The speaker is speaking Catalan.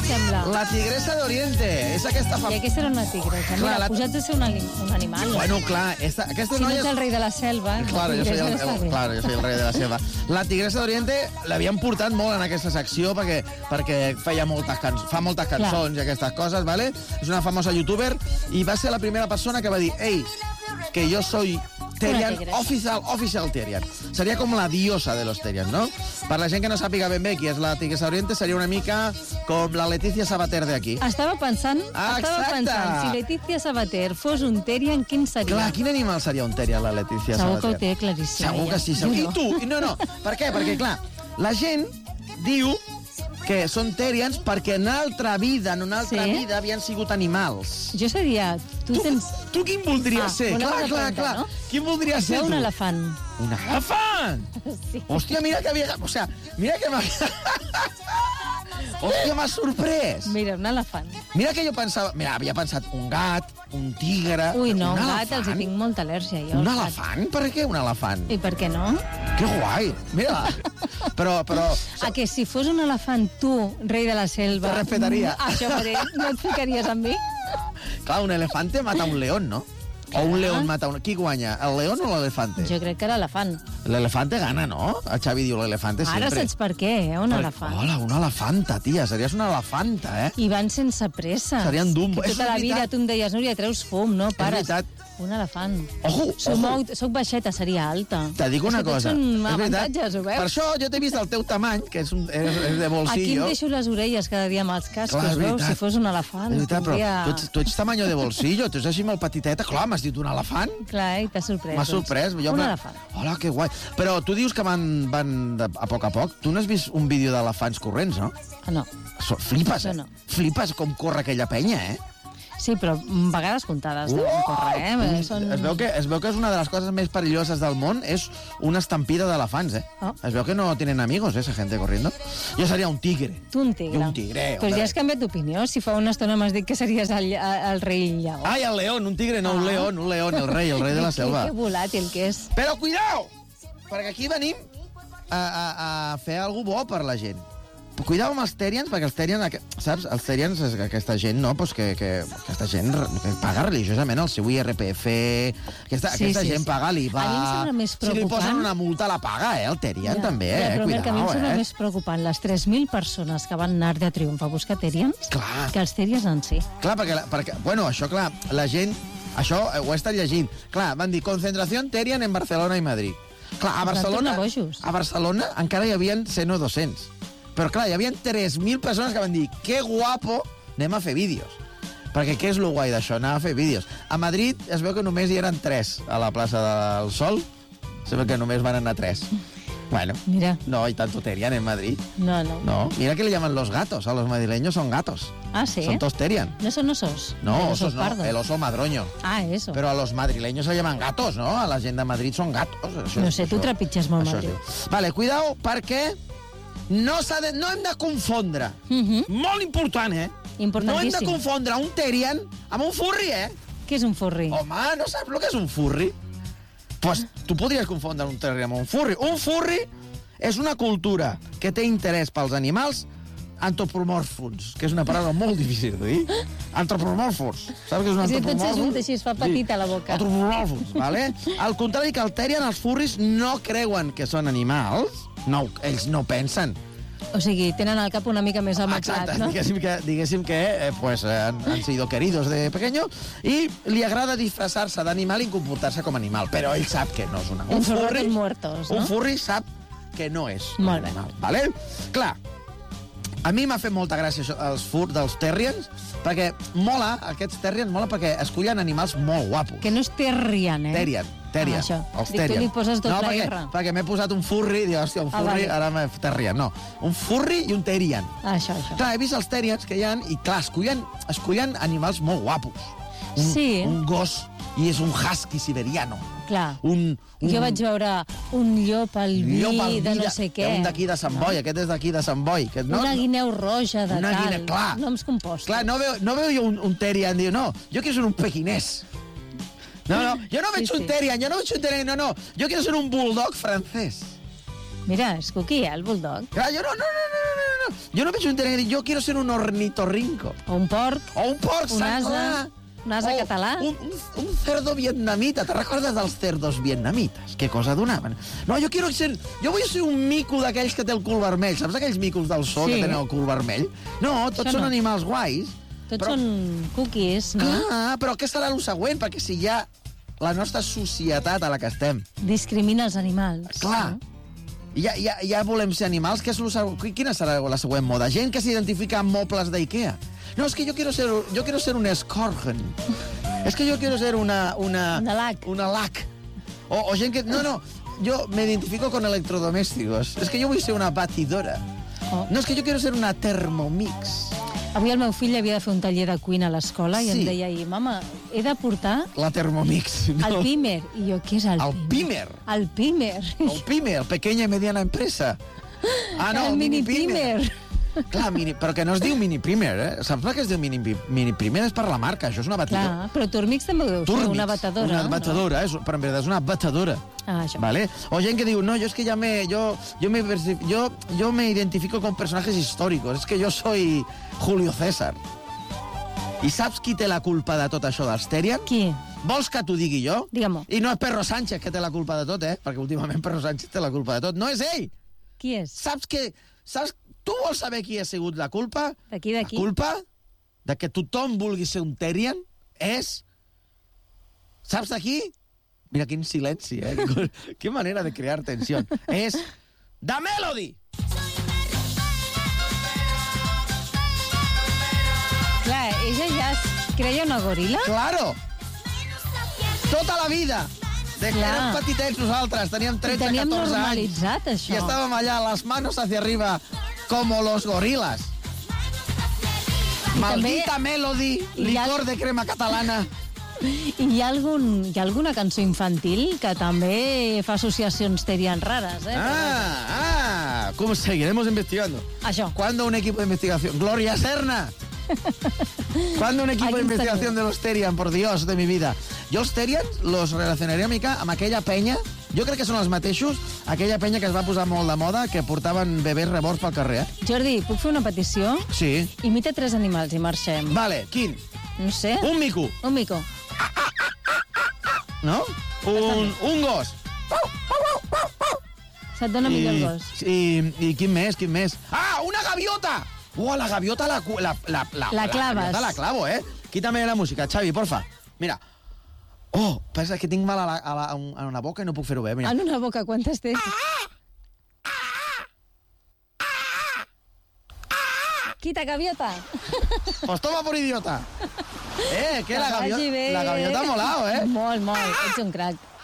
sembla? La tigresa d'Oriente. És aquesta I aquesta era una tigresa. Mira, posats a ser un animal. Bueno, clar, aquesta Si no noia... ets el rei de la selva, Claro, la jo tigresa està bé. jo soy el rei de la selva. La tigresa d'Oriente l'havien portat molt en aquesta secció perquè fa moltes cançons i aquestes coses, ¿vale? És una famosa youtuber i va ser la primera persona que va dir «Ei, que jo soy Terrian, official Terrian». Seria com la diosa de los Terrian, no? Per la gent que no sàpiga ben bé qui és la tigresa d'Oriente, seria una mica com la Leticia Sabater d'aquí. Estava pensant, si Leticia Sabater fos un Terrian, quin seria? Clar, quin animal seria un Terrian, la Leticia Sabater? Segur que ho té claríssim. Segur que sí. I tu? No. Per què? Perquè, clar, la gent diu que són Terrians perquè en una altra vida havien sigut animals. Jo seria... Tu quin voldries ser? Clar. No? Quin voldries ser, tu? Un elefant. Un elefant? Sí. Hòstia, mira que havia... O sea, mira que m'ha... Hòstia, m'ha sorprès. Mira, un elefant. Mira que jo pensava... Mira, havia pensat un gat, un tigre... Ui, no, un gat els hi tinc molta al·lèrgia. Un elefant? Per què un elefant? I per què no? Que guai. Mira, però... A que si fos un elefant, tu, rei de la selva... Te respetaria. Això mateix, no et ficaries amb mi? Clar, un elefante mata un león, ¿no? O un león mata un... Qui guanya, el león o l'elefante? Jo crec que l'elefant. L'elefante gana, no? El Xavi diu l'elefante sempre. Ara saps per què, un elefant. Hola, una elefanta, tia. Series una elefanta, eh? I van sense pressa. Serien Dumbo. Que tota la vida tu em deies, Núria, treus fum, no? Pares. És veritat. Un elefant. Ojo. Soc baixeta, seria alta. Te dic una cosa. Són avantatges, ho veus? Per això jo t'he vist el teu tamany, que és de bolsillo. Aquí em deixo les orelles cada dia amb els cascos, clar, veus? Si fos un elefant. És veritat, però tu ets tamaño de bolsillo, tu ets així molt petiteta. Clar, m'has dit un elefant? Clar, i t'ha sorprès. M'ha sorprès. Un elefant. Hola, que guai. Però tu dius que van a poc a poc. Tu no has vist un vídeo d'elefants corrents, no? No. Flipes, no. Flipes com corre aquella penya, eh? Sí, però vegades comptades deuen córrer, eh? Es veu que és una de les coses més perilloses del món, és una estampida d'elefants, eh? Oh. Es veu que no tienen amigos, esa gente corriendo. Jo seria un tigre. Tu un tigre. Jo un tigre, Però ja has canviat d'opinió. Si fa una estona m'has dit que series el rei lleó. Ai, el león, un tigre, no, un león, el rei de la selva. Que volàtil que és. Però cuidao! Perquè aquí venim a fer alguna bo per la gent. Cuidao amb els Terrians, perquè els Terrians, saps? Els Terrians és aquesta gent, no? Pues que aquesta gent paga religiosament el seu IRPF, aquesta gent paga l'IVA. A mi em sembla més preocupant. Si li posen una multa, la paga, el Terrian també, Però cuidao, a mi em sembla més preocupant les 3.000 persones que van anar de triomf a buscar Terrians que els Terrians en si. Clar, perquè bueno, això, clar, la gent... Això ho he estat llegint. Clar, van dir concentració Terrian en Barcelona i Madrid. Clar, a Barcelona encara hi havia 100 o 200. Però, clar, hi havia 3.000 persones que van dir que guapo, anem a fer vídeos. Perquè què és lo guai d'això? Anar a fer vídeos. A Madrid es veu que només hi eren 3 a la plaça del Sol. Sembla que només van anar 3. Bueno, mira. No hay tanto Terrian en Madrid. No. Mira que le llaman los gatos. A los madrileños son gatos. Ah, ¿sí? Son todos Terrian. ¿No son osos? No, osos no. El oso madroño. Ah, eso. Pero a los madrileños se llaman gatos, ¿no? A la gent de Madrid son gatos. No sé, tu trepitges molt Madrid. Vale, cuidao, perquè no hem de confondre. Molt important, eh? No hem de confondre un Terrian amb un furri, eh? Què és un furri? Home, no saps el que és un furri? Pues tu podries confondre un Terrian amb un furri. Un furri és una cultura que té interès pels animals antropomorfos, que és una paraula molt difícil de dir. Antropomorfos. Saps què és un antropomorfos? Si tot s'ajunta així, es fa petita la boca. Antropomorfos, vale? Al contrari que el Terrian, els furris no creuen que són animals. No, ells no pensen. O sigui, tenen el cap una mica més amaclat, no? Diguéssim que han sido queridos de pequeño i li agrada disfressar-se d'animal i comportar-se com animal, però ell sap que no és un animal. Un furri sap que no és un animal, vale? Clar, a mi m'ha fet molta gràcia això, els furs dels Terrians, perquè aquests Terrians mola perquè escollen animals molt guapos. Que no és Terrian, eh? Terrian, això. els Dic, Terrian. tu li poses doble R. Perquè m'he posat un furri, dic, hòstia, un furri, ara m'he Terrian. No, un furri i un Terrian. Això. Clar, he vist els Terrians que hi ha, i clar, escollen animals molt guapos. Un gos, i és un husky siberiano. Clar. Jo vaig veure un llop albí de no sé què. Un d'aquí de Sant Boi, aquest és d'aquí de Sant Boi. Una guineu roja de tal. Clar. Noms compostos. Clar, no veu jo un Terrian, diu, no, jo quiero ser un pequinés. No, yo no veig un Terrian, no. Yo quiero ser un bulldog francés. Mira, és Cookie, el bulldog. Clar, jo no. jo no veig un terrier que diu, jo quiero ser un ornitorrinco. O un porc. O un porc, un ase. Un ase català. Un cerdo vietnamita. Te recordes dels cerdos vietnamites? Què cosa donaven? No, jo vull ser un mico d'aquells que té el cul vermell. Saps aquells micos del zoo que tenen el cul vermell? No, tots són animals guais. Tots són cookies, no? Clar, però què serà el següent? Perquè si hi ha la nostra societat a la que estem... Discrimina els animals. Clar. Ja volem ser animals. Quina serà la següent moda? Gent que s'identifica amb mobles d'Ikea. No, es que yo quiero ser un escorgen. Es que yo quiero ser una lac. Una lac. O gent que... No, yo me identifico con electrodomésticos. Es que yo vull ser una batidora. No, es que yo quiero ser una Thermomix. Avui el meu fill havia de fer un taller de cuina a l'escola i em deia ahir, mama, he de portar... La Thermomix. El Pimer. I jo, què és el Pimer? El Pimer? El Pimer, pequeña y mediana empresa. Ah, no, el mini Pimer. Clar, però que no es diu mini primer, eh? Saps per què es diu mini primer? És per la marca, això és una batidora. Clar, però Turmix també ho deu ser, una batedora. Una batedora, però en veritat és una batedora. Ah, això. ¿Vale? O gent que diu, no, yo es que yo me identifico con personajes históricos, es que yo soy Julio César. I saps qui té la culpa de tot això dels Terian? Qui? Vols que t'ho digui jo? Digue-m'ho. I no és Perro Sánchez que té la culpa de tot, perquè últimament Perro Sánchez té la culpa de tot. No és ell! Qui és? Saps tu vols saber qui ha sigut la culpa? D'aquí. La culpa de que tothom vulgui ser un Terian és... Saps d'aquí? Mira, quin silenci, eh? Qué manera de crear tensió. És The Melody! Clar, ella ja es creia una goril·la? Claro! Tota la vida! De que érem petitets nosaltres, teníem 13-14 anys. Teníem normalitzat, això. I estàvem allà, las manos hacia arriba, como los gorilas. Maldita Melody, licor de crema catalana. I hi ha alguna cançó infantil que també fa associacions Terian rares, eh? ¿Cómo seguiremos investigando? Això. ¿Cuándo un equipo de investigación? ¡Gloria Serna! ¿Cuándo un equipo de investigación de los Terian? Por Dios de mi vida. Jo els Terian los relacionaria una mica amb aquella penya, jo crec que són els mateixos, aquella penya que es va posar molt de moda, que portaven bebès reborts pel carrer. Jordi, puc fer una petició? Sí. Imita 3 animals i marxem. Vale, quin? No sé. Un mico. Un mico. No? Un gos. Se't dona millor el gos. I quin més? Ah, una gaviota! La gaviota la claves. La clavo, eh? Quítame la música, Xavi, porfa. Mira. Oh, pensa que tinc mal a una boca i no puc fer-ho bé. Mira. En una boca, quantes tens? Quita, gaviota. Pues toma por idiota. Que la gaviota ha molado, eh? Molt, ets un crac.